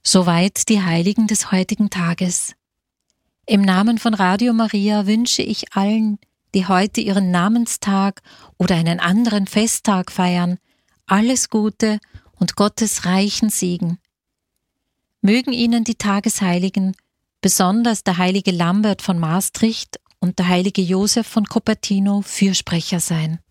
Soweit die Heiligen des heutigen Tages. Im Namen von Radio Maria wünsche ich allen, die heute ihren Namenstag oder einen anderen Festtag feiern, alles Gute und Gottes reichen Segen. Mögen Ihnen die Tagesheiligen, besonders der heilige Lambert von Maastricht und der heilige Josef von Cupertino, Fürsprecher sein.